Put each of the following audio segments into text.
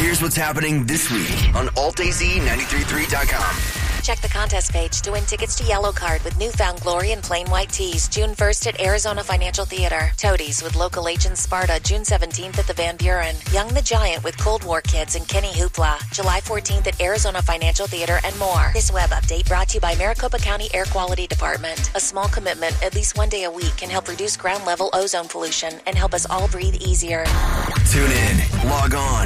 Here's what's happening this week on AltAZ933.com. Check the contest page to win tickets to Yellow Card with Newfound Glory and Plain White Tees, June 1st at Arizona Financial Theater. Toadies with local agent Sparta, June 17th at the Van Buren. Young the Giant with Cold War Kids and Kenny Hoopla, July 14th at Arizona Financial Theater, and more. This web update brought to you by Maricopa County Air Quality Department. A small commitment, at least one day a week, can help reduce ground-level ozone pollution and help us all breathe easier. Tune in. Log on.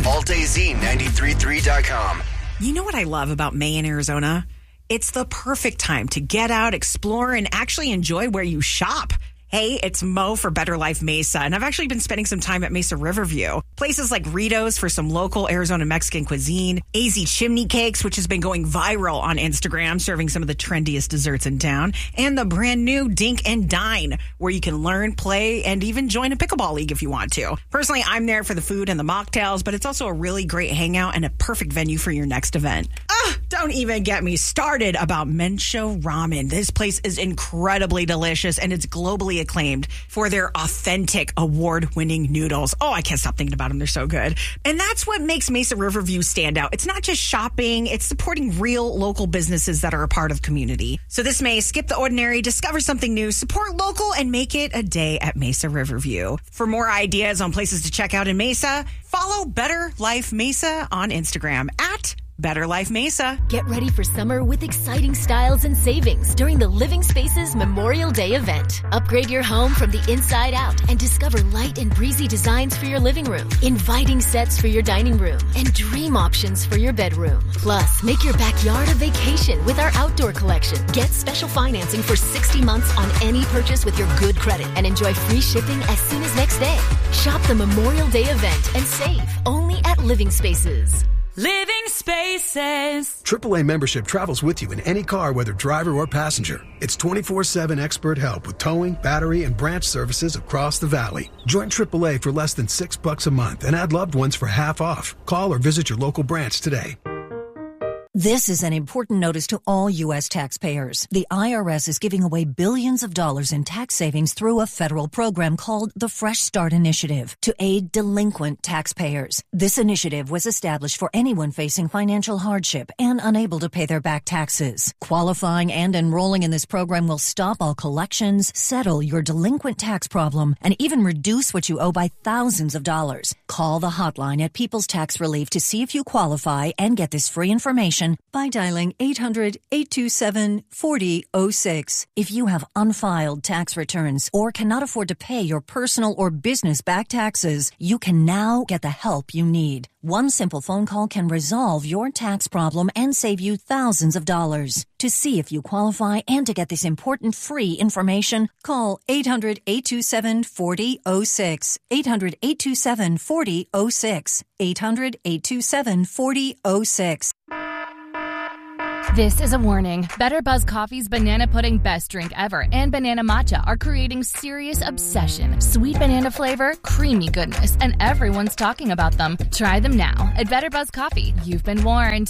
AltAZ933.com. You know what I love about May in Arizona? It's the perfect time to get out, explore, and actually enjoy where you shop. Hey, it's Mo for Better Life Mesa, and I've actually been spending some time at Mesa Riverview. Places like Rito's for some local Arizona Mexican cuisine, AZ Chimney Cakes, which has been going viral on Instagram, serving some of the trendiest desserts in town, and the brand new Dink and Dine, where you can learn, play, and even join a pickleball league if you want to. Personally, I'm there for the food and the mocktails, but it's also a really great hangout and a perfect venue for your next event. Don't even get me started about Mensho Ramen. This place is incredibly delicious, and it's globally acclaimed for their authentic award-winning noodles. Oh, I can't stop thinking about them. They're so good. And that's what makes Mesa Riverview stand out. It's not just shopping, it's supporting real local businesses that are a part of community. So this May, skip the ordinary, discover something new, support local, and make it a day at Mesa Riverview. For more ideas on places to check out in Mesa, follow Better Life Mesa on Instagram at Better Life Mesa. Get ready for summer with exciting styles and savings during the Living Spaces Memorial Day event. Upgrade your home from the inside out and discover light and breezy designs for your living room, inviting sets for your dining room, and dream options for your bedroom. Plus, make your backyard a vacation with our outdoor collection. Get special financing for 60 months on any purchase with your good credit and enjoy free shipping as soon as next day. Shop the Memorial Day event and save only at Living Spaces. Living Spaces. AAA membership travels with you in any car, whether driver or passenger. It's 24/7 expert help with towing, battery, and branch services across the valley. Join AAA for less than $6 a month and add loved ones for half off. Call or visit your local branch today. This is an important notice to all U.S. taxpayers. The IRS is giving away billions of dollars in tax savings through a federal program called the Fresh Start Initiative to aid delinquent taxpayers. This initiative was established for anyone facing financial hardship and unable to pay their back taxes. Qualifying and enrolling in this program will stop all collections, settle your delinquent tax problem, and even reduce what you owe by thousands of dollars. Call the hotline at People's Tax Relief to see if you qualify and get this free information by dialing 800-827-4006. If you have unfiled tax returns or cannot afford to pay your personal or business back taxes, you can now get the help you need. One simple phone call can resolve your tax problem and save you thousands of dollars. To see if you qualify and to get this important free information, call 800-827-4006. 800-827-4006. 800-827-4006. This is a warning. Better Buzz Coffee's Banana Pudding Best Drink Ever and Banana Matcha are creating serious obsession. Sweet banana flavor, creamy goodness, and everyone's talking about them. Try them now at Better Buzz Coffee. You've been warned.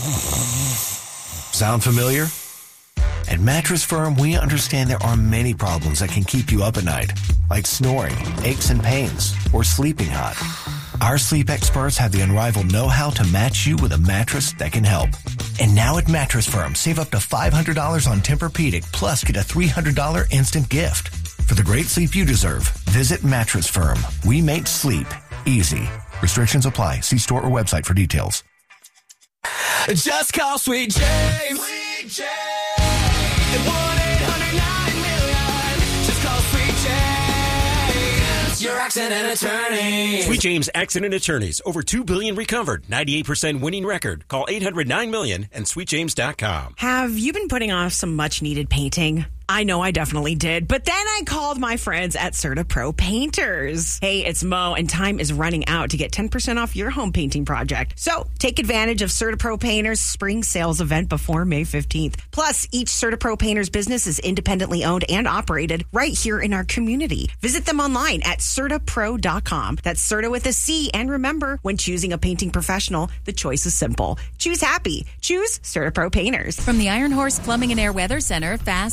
Sound familiar? At Mattress Firm, we understand there are many problems that can keep you up at night, like snoring, aches and pains, or sleeping hot. Our sleep experts have the unrivaled know-how to match you with a mattress that can help. And now at Mattress Firm, save up to $500 on Tempur-Pedic, plus get a $300 instant gift. For the great sleep you deserve, visit Mattress Firm. We make sleep easy. Restrictions apply. See store or website for details. Just call Sweet James. Sweet James. At 1-800-9-million. Just call Sweet James. Your accident attorney. Sweet James Accident Attorneys. Over $2 billion recovered. 98% winning record. Call 800-9-million and sweetjames.com. Have you been putting off some much-needed painting? I know I definitely did. But then I called my friends at CertaPro Painters. Hey, it's Mo, and time is running out to get 10% off your home painting project. So take advantage of CertaPro Painters' spring sales event before May 15th. Plus, each CertaPro Painters business is independently owned and operated right here in our community. Visit them online at CertaPro.com. That's Certa with a C. And remember, when choosing a painting professional, the choice is simple. Choose happy. Choose CertaPro Painters. From the Iron Horse Plumbing and Air Weather Center, fast, fair,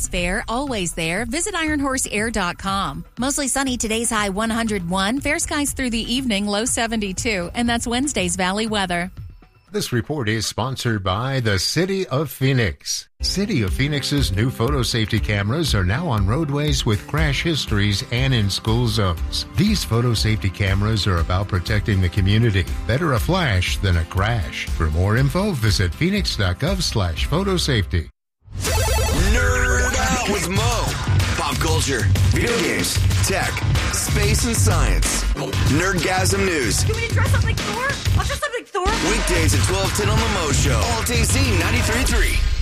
always there. Visit ironhorseair.com. Mostly sunny, today's high 101. Fair skies through the evening, low 72. And that's Wednesday's Valley weather. This report is sponsored by the City of Phoenix. City of Phoenix's new photo safety cameras are now on roadways with crash histories and in school zones. These photo safety cameras are about protecting the community. Better a flash than a crash. For more info, visit phoenix.gov/photosafety. Nerd Out with Mo. Pop culture, video games, tech, space, and science. Nerdgasm news. You want me to dress up like Thor? I'll dress up like Thor. Weekdays at 12:10 on The Mo Show. Alt AZ 93.3.